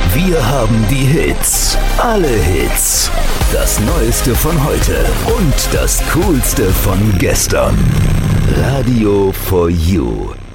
Wir haben die Hits. Alle Hits. Das Neueste von heute und das Coolste von gestern. Radio for You.